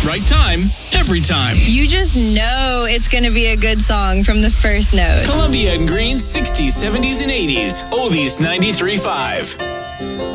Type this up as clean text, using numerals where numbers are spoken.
right time, every time. You just know it's going to be a good song from the first note. Columbia and Green's 60s, 70s, and 80s. Oldies 93.5.